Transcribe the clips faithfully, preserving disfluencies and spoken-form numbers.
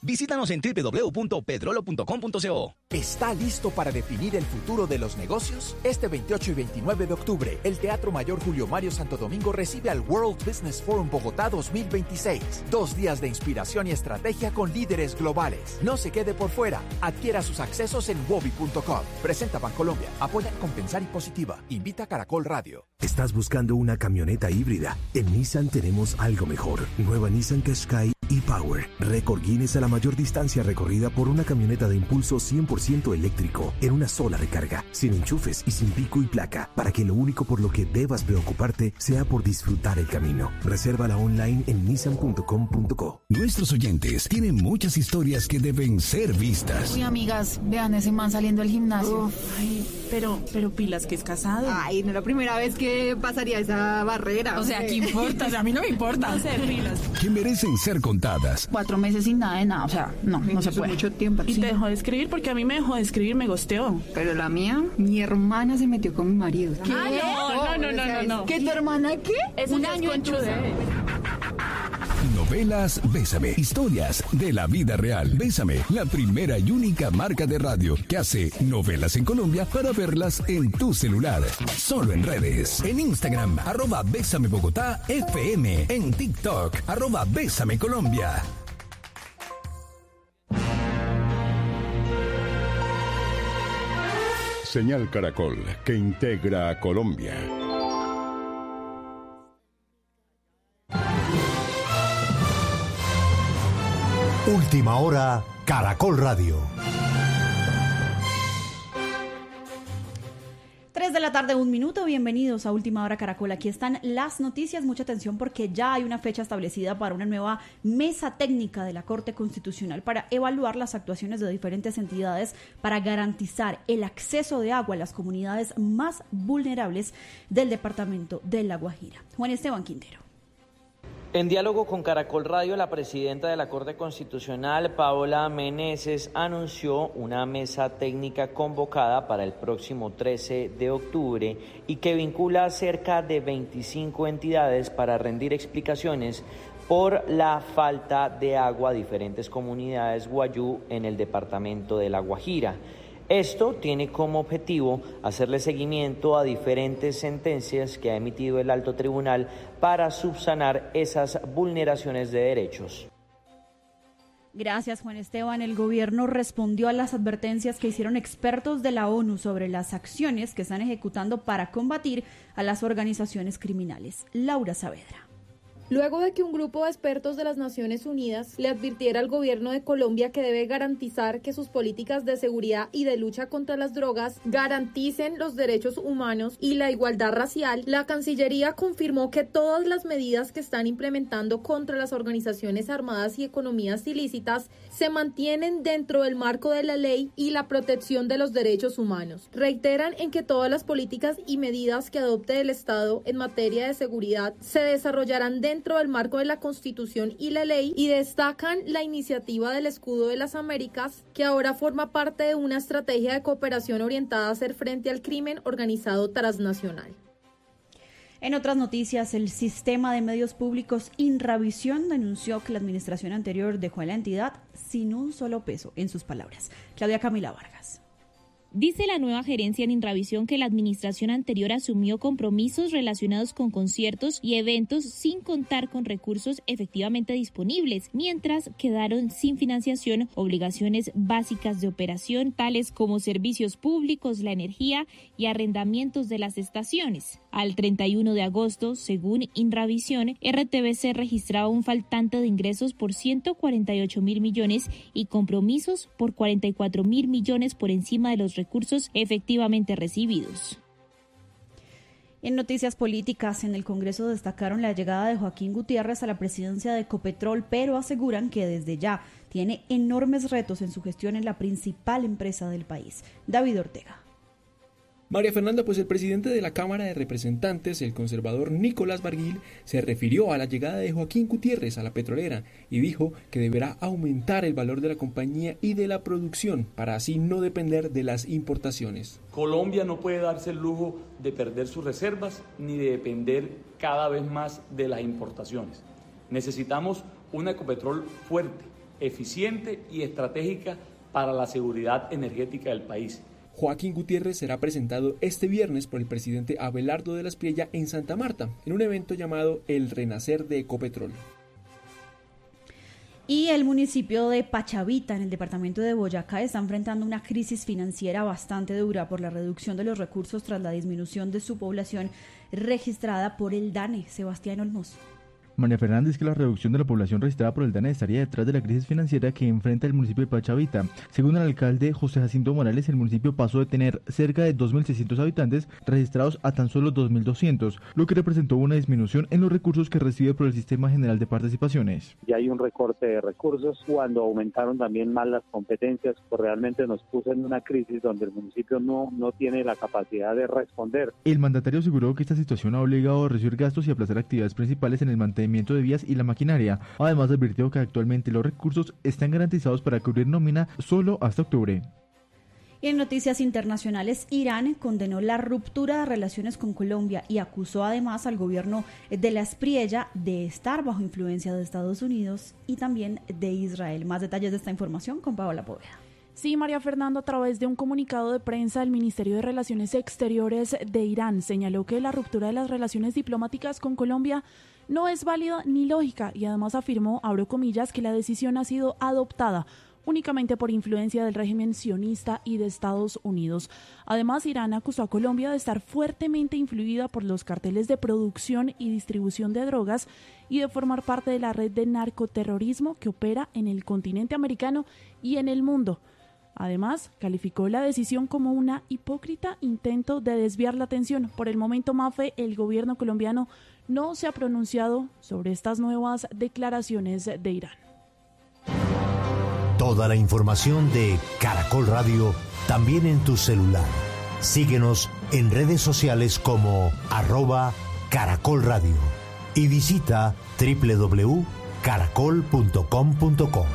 Visítanos en doble u doble u doble u punto petrolo punto com punto co. ¿Está listo para definir el futuro de los negocios? Este veintiocho y veintinueve de octubre, el Teatro Mayor Julio Mario Santo Domingo recibe al World Business Forum Bogotá dos mil veintiséis. Dos días de inspiración y estrategia con líderes globales. No se quede por fuera. Adquiera sus accesos en wobi punto com. Presenta Bancolombia. Apoya Compensar y Positiva. Invita Caracol Radio. ¿Estás buscando una camioneta híbrida? En Nissan tenemos algo mejor. Nueva Nissan Qashqai e-Power. Récord Guinness a la mayor distancia recorrida por una camioneta de impulso cien por ciento eléctrico en una sola recarga, sin enchufes y sin pico y placa, para que lo único por lo que debas preocuparte sea por disfrutar el camino. Resérvala online en nissan punto com punto co. Nuestros oyentes tienen muchas historias que deben ser vistas. Uy, amigas, vean ese man saliendo del gimnasio. Uf, ay, pero, pero pilas que es casado. Ay, no es la primera vez que pasaría esa barrera. O sea, ¿qué importa? O sea, a mí no me importa. No sé, pilas. Que merecen ser contadas. Cuatro meses sin nada de nada, o sea, no, no se puede. Mucho tiempo. Y Sí. te dejó de escribir porque a mí me dejó de escribir, me gosteó. Pero la mía, mi hermana se metió con mi marido. ¿Qué? Ah, no, no, no, no, no. ¿Qué, tu hermana qué? Es Un un año en tu Novelas Bésame. Historias de la vida real. Bésame, la primera y única marca de radio que hace novelas en Colombia para verlas en tu celular. Solo en redes. En Instagram, arroba Bésame Bogotá F M. En TikTok, arroba Bésame Colombia. Señal Caracol, que integra a Colombia. Última hora, Caracol Radio. tres de la tarde, un minuto. Bienvenidos a Última Hora Caracol. Aquí están las noticias. Mucha atención porque ya hay una fecha establecida para una nueva mesa técnica de la Corte Constitucional para evaluar las actuaciones de diferentes entidades para garantizar el acceso de agua a las comunidades más vulnerables del departamento de La Guajira. Juan Esteban Quintero. En diálogo con Caracol Radio, la presidenta de la Corte Constitucional, Paola Meneses, anunció una mesa técnica convocada para el próximo trece de octubre y que vincula a cerca de veinticinco entidades para rendir explicaciones por la falta de agua a diferentes comunidades guayú en el departamento de La Guajira. Esto tiene como objetivo hacerle seguimiento a diferentes sentencias que ha emitido el Alto Tribunal para subsanar esas vulneraciones de derechos. Gracias, Juan Esteban. El gobierno respondió a las advertencias que hicieron expertos de la ONU sobre las acciones que están ejecutando para combatir a las organizaciones criminales. Laura Saavedra. Luego de que un grupo de expertos de las Naciones Unidas le advirtiera al gobierno de Colombia que debe garantizar que sus políticas de seguridad y de lucha contra las drogas garanticen los derechos humanos y la igualdad racial, la Cancillería confirmó que todas las medidas que están implementando contra las organizaciones armadas y economías ilícitas se mantienen dentro del marco de la ley y la protección de los derechos humanos. Reiteran en que todas las políticas y medidas que adopte el Estado en materia de seguridad se desarrollarán dentro dentro del marco de la Constitución y la ley, y destacan la iniciativa del Escudo de las Américas, que ahora forma parte de una estrategia de cooperación orientada a hacer frente al crimen organizado transnacional. En otras noticias, el sistema de medios públicos Inravisión denunció que la administración anterior dejó a la entidad sin un solo peso, en sus palabras. Claudia Camila Vargas. Dice la nueva gerencia en Inravisión que la administración anterior asumió compromisos relacionados con conciertos y eventos sin contar con recursos efectivamente disponibles, mientras quedaron sin financiación obligaciones básicas de operación, tales como servicios públicos, la energía y arrendamientos de las estaciones. Al treinta y uno de agosto, según Inravisión, R T V C registraba un faltante de ingresos por ciento cuarenta y ocho mil millones y compromisos por cuarenta y cuatro mil millones por encima de los recursos efectivamente recibidos. En noticias políticas, en el Congreso destacaron la llegada de Joaquín Gutiérrez a la presidencia de Ecopetrol, pero aseguran que desde ya tiene enormes retos en su gestión en la principal empresa del país. David Ortega. María Fernanda, pues el presidente de la Cámara de Representantes, el conservador Nicolás Barguil, se refirió a la llegada de Joaquín Gutiérrez a la petrolera y dijo que deberá aumentar el valor de la compañía y de la producción para así no depender de las importaciones. Colombia no puede darse el lujo de perder sus reservas ni de depender cada vez más de las importaciones. Necesitamos un Ecopetrol fuerte, eficiente y estratégica para la seguridad energética del país. Joaquín Gutiérrez será presentado este viernes por el presidente Abelardo de la Espriella en Santa Marta, en un evento llamado El Renacer de Ecopetrol. Y el municipio de Pachavita, en el departamento de Boyacá, está enfrentando una crisis financiera bastante dura por la reducción de los recursos tras la disminución de su población registrada por el DANE. Sebastián Olmos. María Fernanda dice que la reducción de la población registrada por el DANE estaría detrás de la crisis financiera que enfrenta el municipio de Pachavita. Según el alcalde José Jacinto Morales, el municipio pasó de tener cerca de dos mil seiscientos habitantes registrados a tan solo dos mil doscientos, lo que representó una disminución en los recursos que recibe por el Sistema General de Participaciones. Ya hay un recorte de recursos cuando aumentaron también más las competencias, pues realmente nos puso en una crisis donde el municipio no, no tiene la capacidad de responder. El mandatario aseguró que esta situación ha obligado a reducir gastos y aplazar actividades principales en el mantenimiento de vías y la maquinaria. Además, advirtió que actualmente los recursos están garantizados para cubrir nómina solo hasta octubre. Y en noticias internacionales, Irán condenó la ruptura de relaciones con Colombia y acusó además al gobierno de la Espriella de estar bajo influencia de Estados Unidos y también de Israel. Más detalles de esta información con Paola Poveda. Sí, María Fernanda, a través de un comunicado de prensa, el Ministerio de Relaciones Exteriores de Irán señaló que la ruptura de las relaciones diplomáticas con Colombia no es válida ni lógica y además afirmó, abro comillas, que la decisión ha sido adoptada únicamente por influencia del régimen sionista y de Estados Unidos. Además, Irán acusó a Colombia de estar fuertemente influida por los carteles de producción y distribución de drogas y de formar parte de la red de narcoterrorismo que opera en el continente americano y en el mundo. Además, calificó la decisión como una hipócrita intento de desviar la atención. Por el momento, Mafe, el gobierno colombiano no se ha pronunciado sobre estas nuevas declaraciones de Irán. Toda la información de Caracol Radio también en tu celular. Síguenos en redes sociales como arroba Caracol Radio y visita doble u doble u doble u punto caracol punto com punto co.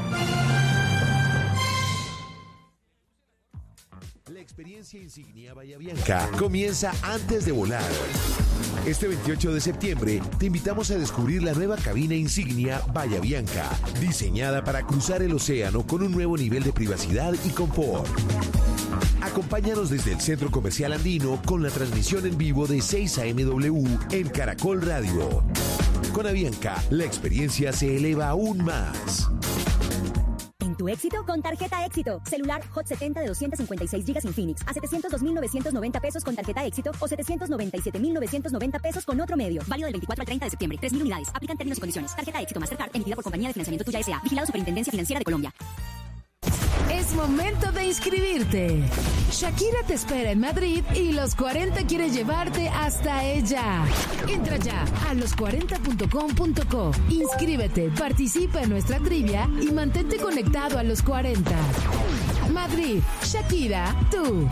La experiencia Insignia Bahía Bianca comienza antes de volar. Este veintiocho de septiembre te invitamos a descubrir la nueva cabina Insignia Bahía Bianca, diseñada para cruzar el océano con un nuevo nivel de privacidad y confort. Acompáñanos desde el Centro Comercial Andino con la transmisión en vivo de seis a eme doble u en Caracol Radio. Con Avianca, la experiencia se eleva aún más. Tu éxito con tarjeta Éxito. Celular Hot setenta de doscientos cincuenta y seis gigas Infinix a setecientos dos mil novecientos noventa pesos con tarjeta Éxito o setecientos noventa y siete mil novecientos noventa pesos con otro medio. Válido del veinticuatro al treinta de septiembre. tres mil unidades. Aplican términos y condiciones. Tarjeta Éxito Mastercard emitida por Compañía de Financiamiento Tuya S A. Vigilado Superintendencia Financiera de Colombia. Es momento de inscribirte. Shakira te espera en Madrid y Los cuarenta quiere llevarte hasta ella. Entra ya a los cuarenta punto com punto co. Inscríbete, participa en nuestra trivia y mantente conectado a Los cuarenta. Madrid, Shakira, tú.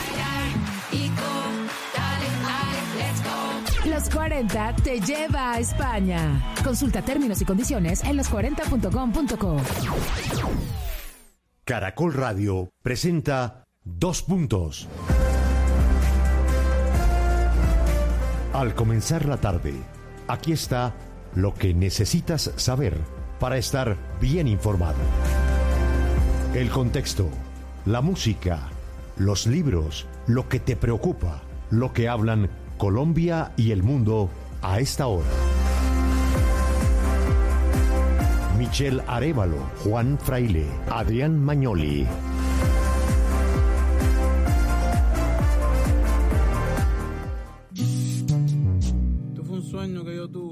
Los cuarenta te lleva a España. Consulta términos y condiciones en los cuarenta punto com punto co. Caracol Radio presenta Dos Puntos. Al comenzar la tarde, aquí está lo que necesitas saber para estar bien informado. El contexto, la música, los libros, lo que te preocupa, lo que hablan Colombia y el mundo a esta hora. Michelle Arévalo, Juan Fraile, Adrián Magnoli. Esto fue un sueño que yo tuve.